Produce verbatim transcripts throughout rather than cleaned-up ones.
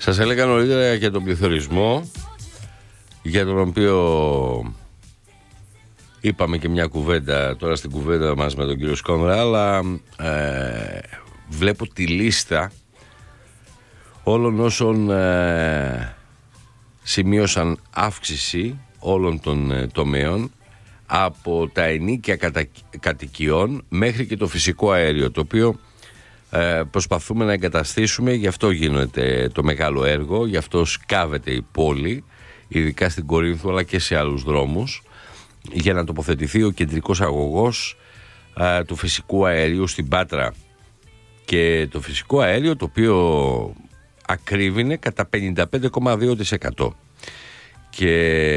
Σας έλεγα νωρίτερα για τον πληθωρισμό, για τον οποίο είπαμε και μια κουβέντα τώρα στην κουβέντα μας με τον κύριο Σκόνρα, αλλά ε, βλέπω τη λίστα όλων όσων ε, σημείωσαν αύξηση όλων των ε, τομέων, από τα ενοίκια κατα... κατοικιών μέχρι και το φυσικό αέριο, το οποίο ε, προσπαθούμε να εγκαταστήσουμε. Γι' αυτό γίνεται το μεγάλο έργο, γι' αυτό σκάβεται η πόλη, ειδικά στην Κορίνθο αλλά και σε άλλους δρόμους, για να τοποθετηθεί ο κεντρικός αγωγός ε, του φυσικού αερίου στην Πάτρα. Και το φυσικό αέριο, το οποίο ακρίβεινε κατά πενήντα πέντε κόμμα δύο τοις εκατό και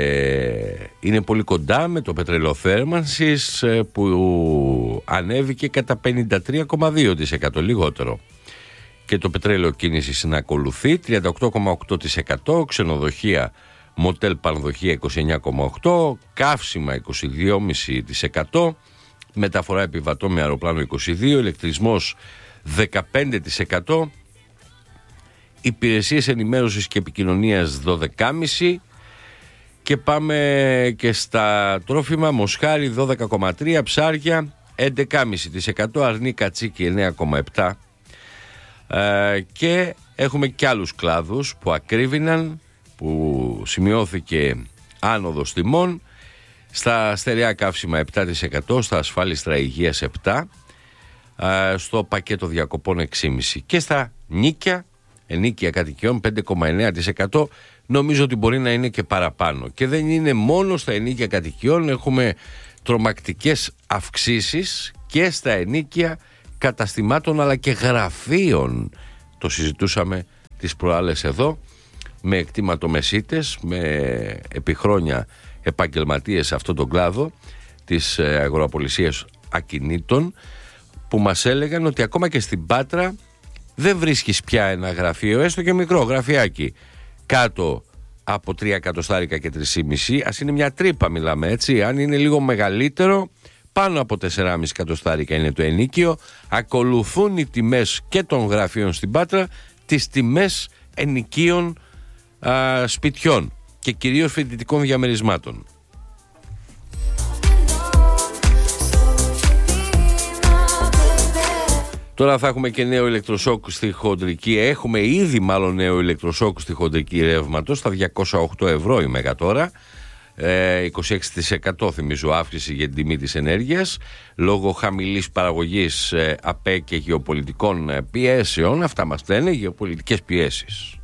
είναι πολύ κοντά με το πετρελαιοθέρμανσης που ανέβηκε κατά πενήντα τρία κόμμα δύο τοις εκατό, λιγότερο. Και το πετρέλαιο κίνησης να ακολουθεί τριάντα οκτώ κόμμα οκτώ τοις εκατό, ξενοδοχεία, μοτέλ, πανδοχεία είκοσι εννέα κόμμα οκτώ τοις εκατό, καύσιμα είκοσι δύο κόμμα πέντε τοις εκατό, μεταφορά επιβατών με αεροπλάνο είκοσι δύο τοις εκατό, ηλεκτρισμός δεκαπέντε τοις εκατό, υπηρεσίες ενημέρωσης και επικοινωνίας δώδεκα κόμμα πέντε τοις εκατό, και πάμε και στα τρόφιμα, μοσχάρι δώδεκα κόμμα τρία τοις εκατό, ψάρια έντεκα κόμμα πέντε τοις εκατό, αρνί κατσίκι εννέα κόμμα επτά τοις εκατό, ε, και έχουμε και άλλους κλάδους που ακρίβηναν, που σημειώθηκε άνοδος τιμών. Στα στερεά καύσιμα επτά τοις εκατό, στα ασφάλιστρα υγείας επτά τοις εκατό, στο πακέτο διακοπών έξι κόμμα πέντε τοις εκατό και στα νίκια, ενίκια κατοικιών πέντε κόμμα εννέα τοις εκατό. Νομίζω ότι μπορεί να είναι και παραπάνω. Και δεν είναι μόνο στα ενίκια κατοικιών, έχουμε τρομακτικές αυξήσεις και στα ενίκια καταστημάτων αλλά και γραφείων. Το συζητούσαμε τις προάλλες εδώ με εκτιματομεσίτες, με επιχρόνια επαγγελματίες σε αυτόν τον κλάδο της αγοραπολισίας ακινήτων, που μας έλεγαν ότι ακόμα και στην Πάτρα δεν βρίσκεις πια ένα γραφείο, έστω και μικρό γραφιάκι, κάτω από τρία εκατοστάρικα και τρία κόμμα πέντε. Ας είναι μια τρύπα μιλάμε, έτσι. Αν είναι λίγο μεγαλύτερο, πάνω από τέσσερα κόμμα πέντε εκατοστάρικα είναι το ενίκιο. Ακολουθούν οι τιμές και των γραφείων στην Πάτρα τις τιμές ενοικίων α, σπιτιών και κυρίως φοιτητικών διαμερισμάτων. Τώρα θα έχουμε και νέο ηλεκτροσόκ στη χοντρική. Έχουμε ήδη μάλλον νέο ηλεκτροσόκ στη χοντρική ρεύματος στα διακόσια οκτώ ευρώ η μεγατόρα. Ε, είκοσι έξι τοις εκατό θυμίζω αύξηση για την τιμή της ενέργειας, λόγω χαμηλής παραγωγής ε, ΑΠΕ και γεωπολιτικών ε, πιέσεων. Αυτά μας λένε, γεωπολιτικές πιέσεις.